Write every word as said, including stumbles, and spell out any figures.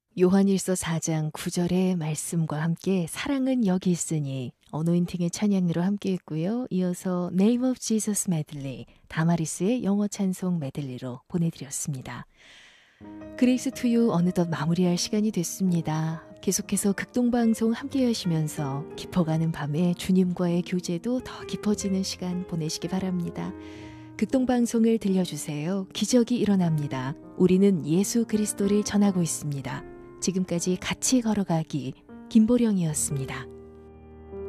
요한일서 사 장 구 절의 말씀과 함께 사랑은 여기 있으니 어노인팅의 찬양으로 함께 했고요. 이어서 Name of Jesus 메들리, 다마리스의 영어 찬송 메들리로 보내드렸습니다. 그레이스 투유 어느덧 마무리할 시간이 됐습니다. 계속해서 극동방송 함께 하시면서 깊어가는 밤에 주님과의 교제도 더 깊어지는 시간 보내시기 바랍니다. 극동방송을 들려주세요. 기적이 일어납니다. 우리는 예수 그리스도를 전하고 있습니다. 지금까지 같이 걸어가기 김보령이었습니다.